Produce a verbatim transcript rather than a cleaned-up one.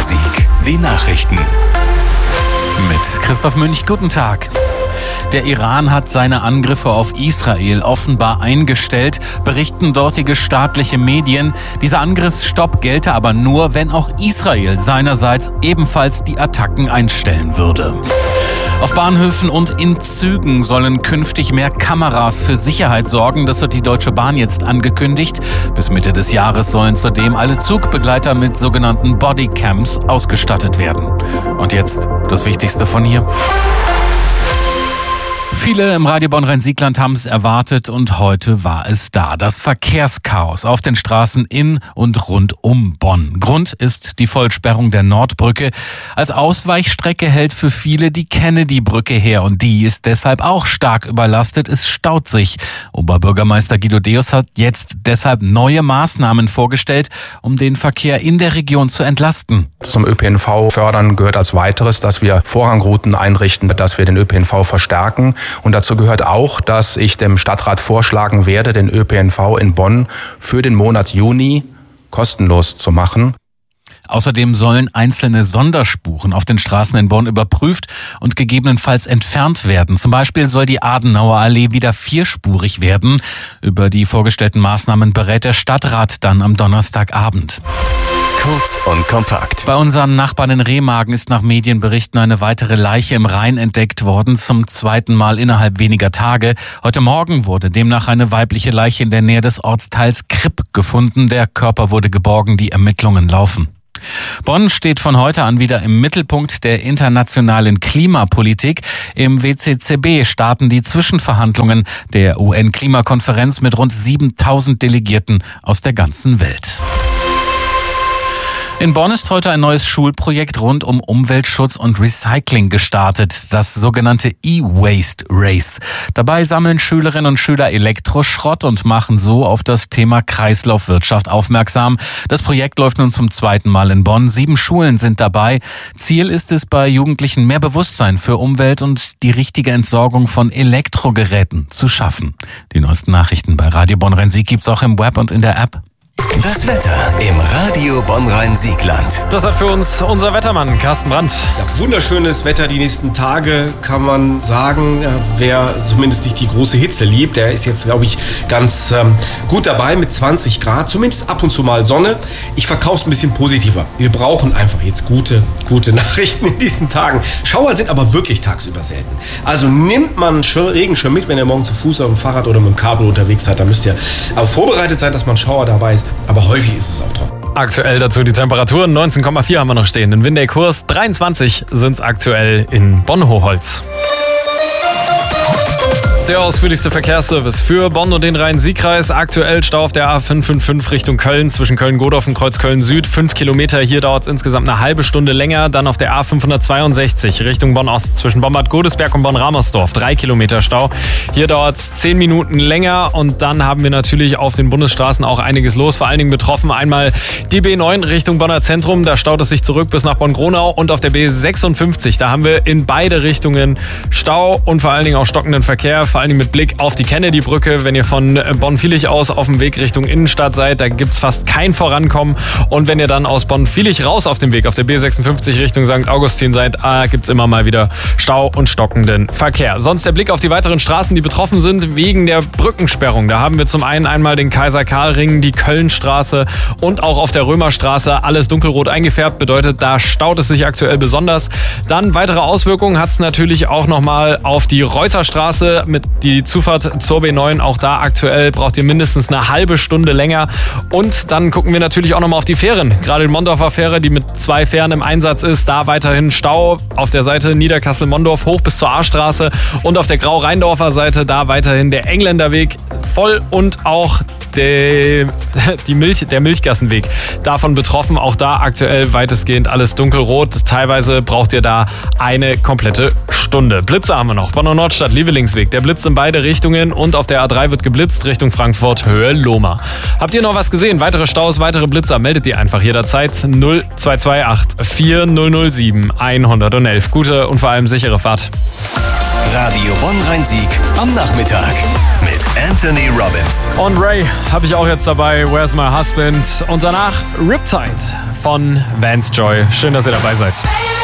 Musik, die Nachrichten. Mit Christoph Münch, guten Tag. Der Iran hat seine Angriffe auf Israel offenbar eingestellt, berichten dortige staatliche Medien. Dieser Angriffsstopp gelte aber nur, wenn auch Israel seinerseits ebenfalls die Attacken einstellen würde. Auf Bahnhöfen und in Zügen sollen künftig mehr Kameras für Sicherheit sorgen. Das hat die Deutsche Bahn jetzt angekündigt. Bis Mitte des Jahres sollen zudem alle Zugbegleiter mit sogenannten Bodycams ausgestattet werden. Und jetzt das Wichtigste von hier. Viele im Radio Bonn-Rhein-Siegland haben es erwartet und heute war es da. Das Verkehrschaos auf den Straßen in und rund um Bonn. Grund ist die Vollsperrung der Nordbrücke. Als Ausweichstrecke hält für viele die Kennedy-Brücke her und die ist deshalb auch stark überlastet. Es staut sich. Oberbürgermeister Guido Deus hat jetzt deshalb neue Maßnahmen vorgestellt, um den Verkehr in der Region zu entlasten. Zum Ö P N V fördern gehört als weiteres, dass wir Vorrangrouten einrichten, dass wir den Ö P N V verstärken. Und dazu gehört auch, dass ich dem Stadtrat vorschlagen werde, den Ö P N V in Bonn für den Monat Juni kostenlos zu machen. Außerdem sollen einzelne Sonderspuren auf den Straßen in Bonn überprüft und gegebenenfalls entfernt werden. Zum Beispiel soll die Adenauer Allee wieder vierspurig werden. Über die vorgestellten Maßnahmen berät der Stadtrat dann am Donnerstagabend. Kurz und kompakt. Bei unseren Nachbarn in Remagen ist nach Medienberichten eine weitere Leiche im Rhein entdeckt worden, zum zweiten Mal innerhalb weniger Tage. Heute Morgen wurde demnach eine weibliche Leiche in der Nähe des Ortsteils Kripp gefunden. Der Körper wurde geborgen, die Ermittlungen laufen. Bonn steht von heute an wieder im Mittelpunkt der internationalen Klimapolitik. Im W C C B starten die Zwischenverhandlungen der U N-Klimakonferenz mit rund siebentausend Delegierten aus der ganzen Welt. In Bonn ist heute ein neues Schulprojekt rund um Umweltschutz und Recycling gestartet, das sogenannte E-Waste Race. Dabei sammeln Schülerinnen und Schüler Elektroschrott und machen so auf das Thema Kreislaufwirtschaft aufmerksam. Das Projekt läuft nun zum zweiten Mal in Bonn. Sieben Schulen sind dabei. Ziel ist es, bei Jugendlichen mehr Bewusstsein für Umwelt und die richtige Entsorgung von Elektrogeräten zu schaffen. Die neuesten Nachrichten bei Radio Bonn-Rhein-Sieg gibt's auch im Web und in der App. Das Wetter im Radio Bonn-Rhein-Siegland. Das hat für uns unser Wettermann Carsten Brandt. Ja, wunderschönes Wetter die nächsten Tage, kann man sagen. Wer zumindest nicht die große Hitze liebt, der ist jetzt, glaube ich, ganz ähm, gut dabei mit zwanzig Grad. Zumindest ab und zu mal Sonne. Ich verkaufe es ein bisschen positiver. Wir brauchen einfach jetzt gute, gute Nachrichten in diesen Tagen. Schauer sind aber wirklich tagsüber selten. Also nimmt man einen Regenschirm mit, wenn ihr morgen zu Fuß, auf dem Fahrrad oder mit dem Cabrio unterwegs seid. Da müsst ihr auch vorbereitet sein, dass man Schauer dabei ist. Aber häufig ist es auch trocken. Aktuell dazu die Temperaturen. neunzehn Komma vier haben wir noch stehen. In Windeck-Kurs dreiundzwanzig sind es aktuell in Bonn-Hochholz. Der ausführlichste Verkehrsservice für Bonn und den Rhein-Sieg-Kreis. Aktuell Stau auf der A fünf fünf fünf Richtung Köln zwischen Köln-Godorf und Kreuzköln-Süd. Fünf Kilometer, hier dauert es insgesamt eine halbe Stunde länger. Dann auf der A fünfhundertzweiundsechzig Richtung Bonn-Ost zwischen Bonn-Bad Godesberg und Bonn-Ramersdorf. Drei Kilometer Stau. Hier dauert es zehn Minuten länger. Und dann haben wir natürlich auf den Bundesstraßen auch einiges los. Vor allen Dingen betroffen einmal die B neun Richtung Bonner Zentrum. Da staut es sich zurück bis nach Bonn-Gronau. Und auf der B sechsundfünfzig, da haben wir in beide Richtungen Stau und vor allen Dingen auch stockenden Verkehr. Vor allen Dingen mit Blick auf die Kennedy-Brücke. Wenn ihr von Bonn-Vilich aus auf dem Weg Richtung Innenstadt seid, da gibt's fast kein Vorankommen. Und wenn ihr dann aus Bonn-Vilich raus auf dem Weg auf der B sechsundfünfzig Richtung Sankt Augustin seid, ah, gibt's immer mal wieder Stau und stockenden Verkehr. Sonst der Blick auf die weiteren Straßen, die betroffen sind wegen der Brückensperrung. Da haben wir zum einen einmal den Kaiser-Karl-Ring, die Kölnstraße und auch auf der Römerstraße alles dunkelrot eingefärbt. Bedeutet, da staut es sich aktuell besonders. Dann weitere Auswirkungen hat's natürlich auch nochmal auf die Reuterstraße mit die Zufahrt zur B neun. Auch da aktuell braucht ihr mindestens eine halbe Stunde länger. Und dann gucken wir natürlich auch nochmal auf die Fähren. Gerade die Mondorfer Fähre, die mit zwei Fähren im Einsatz ist, da weiterhin Stau auf der Seite Niederkassel-Mondorf hoch bis zur A-Straße und auf der Grau-Rheindorfer Seite da weiterhin der Engländerweg voll und auch der, die Milch, der Milchgassenweg davon betroffen. Auch da aktuell weitestgehend alles dunkelrot. Teilweise braucht ihr da eine komplette Stunde. Blitze haben wir noch. Bonner Nordstadt, Lievelingsweg. Der blitzt in beide Richtungen und auf der A drei wird geblitzt Richtung Frankfurt, Höhe Lohmar. Habt ihr noch was gesehen? Weitere Staus, weitere Blitzer? Meldet ihr einfach jederzeit null zwei zwei acht vier null null sieben eins eins eins. Gute und vor allem sichere Fahrt. Radio Bonn-Rhein-Sieg am Nachmittag mit Anthony Robbins. Und Ray habe ich auch jetzt dabei, Where's My Husband? Und danach Riptide von Vance Joy. Schön, dass ihr dabei seid.